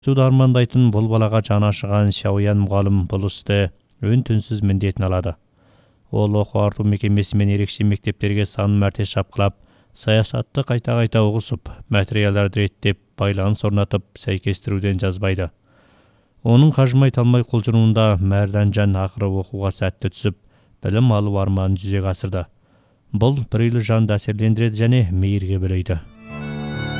Суды армандайтын бұл балаға жаны ашыған Шауян мұғалім бұл істі үн-түнсіз міндетін алады. Ол оқу арту мекемесімен ерекше мектептерге сан мәрте шапқылап, саясатты қайта-қайта ұғысып, материалдарды реттеп, байланыс орнатып, сәйкестіруден жазбайды. Оның қажымай талмай құлжыруында Мәрданжан ақыры оқуға сәтті түсіп, білім алу арманын жүзеге асырды. Бұл бір үйлі жанды әсерлендіреді және мейірге бөлейді.